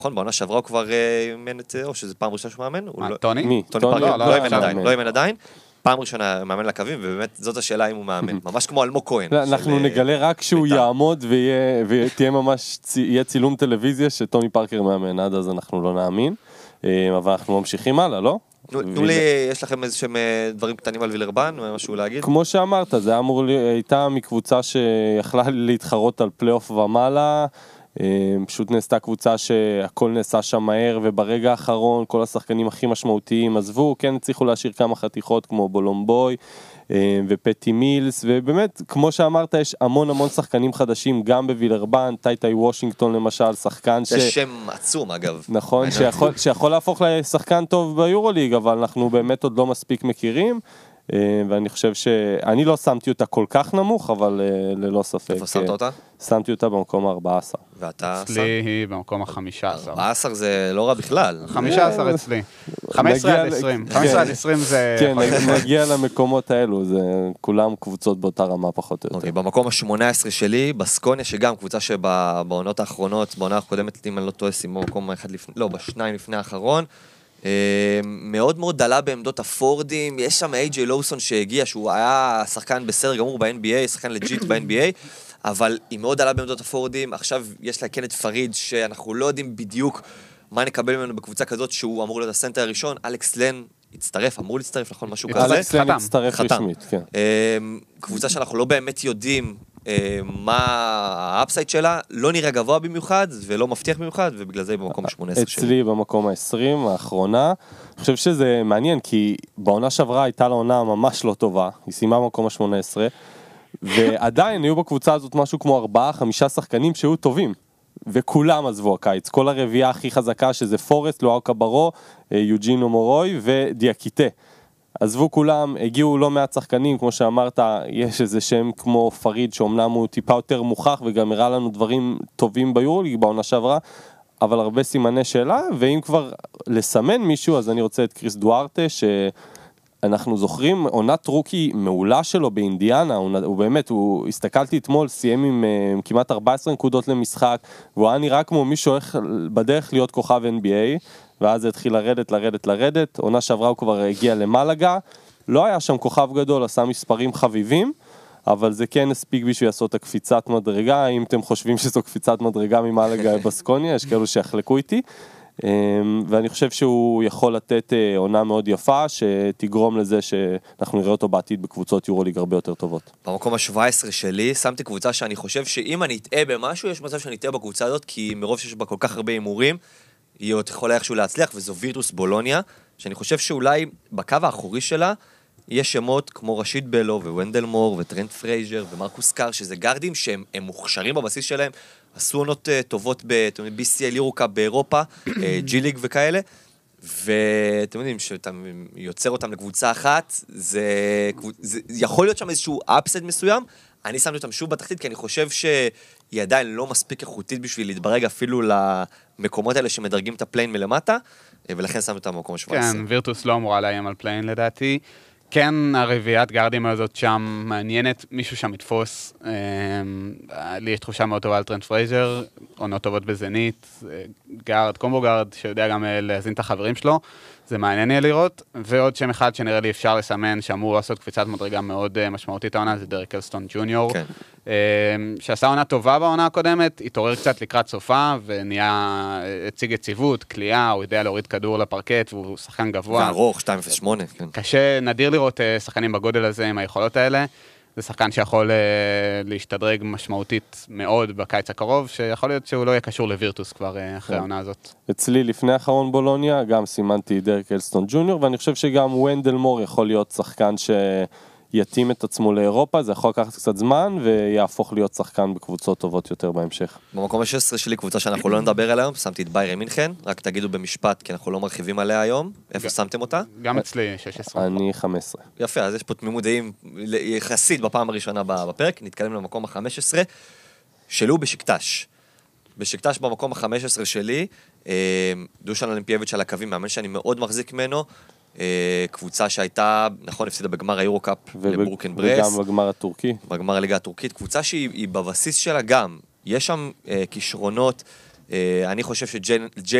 נכון, בעונה שעברה הוא כבר אימן את זה, או שזה פעם ראשונה שהוא מאמן? טוני? טוני פארקר, לא אימן עדיין. פעם ראשונה מאמן לקווים, ובאמת זאת השאלה אם הוא מאמן. ממש כמו אלמוג כהן. אנחנו נגלה רק כשהוא יעמוד ותהיה ממש, יהיה צילום טלוויזיה שטוני פארקר מאמן, עד אז אנחנו לא נאמין. אבל אנחנו ממשיכים הלאה, לא? תנו לי, יש לכם איזשהם דברים קטנים על וילרבן, משהו להגיד? כמו שאמרת, זה הייתה מקבוצה שיכלה להתחרות על פלייאוף ומעלה, פשוט נעשתה קבוצה שהכל נעשה שם מהר, וברגע האחרון כל השחקנים הכי משמעותיים עזבו, כן הצליחו להשאיר כמה חתיכות כמו בולומבוי ופטי מילס, ובאמת, כמו שאמרת, יש המון שחקנים חדשים, גם בווילרבן, טייטאי וושינגטון למשל, שחקן זה שם עצום אגב. נכון, שיכול להפוך לשחקן טוב ביורוליג, אבל אנחנו באמת עוד לא מספיק מכירים, ואני חושב שאני לא שמתי אותה כל כך נמוך, אבל ללא ספק. איפה שמת אותה? שמתי אותה במקום ה-14. ואתה? אצלי היא במקום ה-15. 14 זה לא רע בכלל. 15 אצלי. 15 עד 20. 15 עד 20 זה... כן, נגיע למקומות האלו, זה כולם קבוצות באותה רמה פחות או יותר. אוקיי, במקום ה-18 שלי, בסקוניה, שגם קבוצה שבעונות האחרונות, בעונה הקודמת, אם אני לא טועה, שימו מקום אחד לפני, לא, בשניים לפני האחרון, מאוד מאוד דלה בעמדות הפורדים, יש שם איי-ג'יי לואוסון שהגיע, שהוא היה שחקן בסדר גמור ב-NBA, שחקן לג'יט ב-NBA, אבל היא מאוד דלה בעמדות הפורדים, עכשיו יש לה כן את פריד, שאנחנו לא יודעים בדיוק מה נקבל ממנו בקבוצה כזאת, שהוא אמור להיות הסנטר הראשון, אלכס לן הצטרף, אמור להצטרף, נכון, משהו כזה. אלכס לן הצטרף רשמית, כן. קבוצה שאנחנו לא באמת יודעים מה האפסייט שלה, לא נראה גבוה במיוחד ולא מבטיח במיוחד, ובגלל זה היא במקום ה-18 שלי. אצלי במקום ה-20, האחרונה. אני חושב שזה מעניין, כי בעונה שעברה הייתה לה עונה ממש לא טובה, היא סיימה במקום ה-18, ועדיין היו בקבוצה הזאת משהו כמו 4-5 שחקנים שהיו טובים, וכולם עזבו הקיץ. כל הרביעה הכי חזקה שזה פורסט, לואו קברו, יוג'ינו מורוי ודיאקיטה. עזבו כולם, הגיעו לא מעט שחקנים, כמו שאמרת, יש איזה שם כמו פריד, שאומנם הוא טיפה יותר מוכח, וגם הראה לנו דברים טובים ביורוליג בעונה שעברה, אבל הרבה סימני שאלה, ואם כבר לסמן מישהו, אז אני רוצה את קריס דוארטה, שאנחנו זוכרים, עונת רוקי מעולה שלו באינדיאנה, הוא באמת, הסתכלתי אתמול, סיים עם כמעט 14 נקודות למשחק, והוא היה נראה כמו מישהו בדרך להיות כוכב NBA, ואז זה התחיל לרדת, עונה שעברה הוא כבר הגיע למלגה, לא היה שם כוכב גדול, עשה מספרים חביבים, אבל זה כן הספיק בשביל לעשות את הקפיצת מדרגה, אם אתם חושבים שזו קפיצת מדרגה ממלגה בסקוניה, יש כאלו שיחלקו איתי, ואני חושב שהוא יכול לתת עונה מאוד יפה, שתגרום לזה שאנחנו נראה אותו בעתיד בקבוצות יורוליג הרבה יותר טובות. במקום ה-17 שלי, שמתי קבוצה שאני חושב שאם אני אטעה במשהו, יש מצב שאני אטעה בקבוצה הזאת, כי מרוב שיש בה כל כך הרבה אימורים, היא עוד יכולה איכשהו להצליח, וזו וירטוס בולוניה, שאני חושב שאולי בקו האחורי שלה, יש שמות כמו רשיד בלו, וונדל מור, וטרנט פרייזר, ומרקוס קאר, שזה גרדים שהם מוכשרים בבסיס שלהם, עשו עונות טובות ב-BCL יורוקאפ באירופה, ג'י-ליג וכאלה, ואתם יודעים שאתה יוצר אותם לקבוצה אחת, זה יכול להיות שם איזשהו אפסט מסוים, אני שמתי אותם שוב בתחתית, כי אני חושב שהיא עדיין לא מספיק איכותית בשביל להתברג אפילו למקומות האלה שמדרגים את הפליין מלמטה, ולכן שמתי אותם במקום 17. כן, וירטוס לא אמורה לאיים על פליין לדעתי. כן, הרביעיית גארדים הזאת שם מעניינת, מישהו שם יתפוס. לי יש תחושה מאוד טובה על טרנט פרייזר, עונות טובות בזנית, גארד, קומבו גארד, שיודע גם להזין את החברים שלו. זה מעניין יהיה לראות, ועוד שם אחד שנראה לי אפשר לסמן, שאמור לעשות קפיצת מדרגה מאוד משמעותית העונה, זה דרק אלסטון ג'וניור, כן. שעשה עונה טובה בעונה הקודמת, התעורר קצת לקראת סופה, הציג יציבות, קליעה, הוא יודע להוריד כדור לפרקט, והוא שחקן גבוה. וארוך, 2.08. כן. קשה, נדיר לראות שחקנים בגודל הזה עם היכולות האלה, זה שחקן שיכול להשתדרג משמעותית מאוד בקיץ הקרוב, שיכול להיות שהוא לא יהיה קשור לווירטוס כבר אחרי העונה הזאת. אצלי לפני האחרון בולוניה, גם סימנתי דרק אלסטון ג'וניור, ואני חושב שגם וונדל מור יכול להיות שחקן שיתאים את עצמו לאירופה, זה יכול לקחת קצת זמן, ויהפוך להיות שחקן בקבוצות טובות יותר בהמשך. במקום ה-16 שלי, קבוצה שאנחנו לא נדבר עליה היום, שמתי את ביירן מינכן, רק תגידו במשפט, כי אנחנו לא מרחיבים עליה היום. איפה שמתם אותה? גם אצלי 16. אני 15. יפה, אז יש פה תמימות דעים יחסית בפעם הראשונה בפרק, נתקדם למקום ה-15, שלו בשקטש. בשקטש במקום ה-15 שלי, דושן אולימפיאביץ' על הקווים, מאמן שאני מאוד מחזיק ממנו, קבוצה שהייתה, נכון, הפסידה בגמר היורוקאפ לברוקן ברס. וגם בגמר הטורקי. בגמר הליגה הטורקית, קבוצה שהיא בבסיס שלה גם, יש שם כישרונות אני חושב שג'יי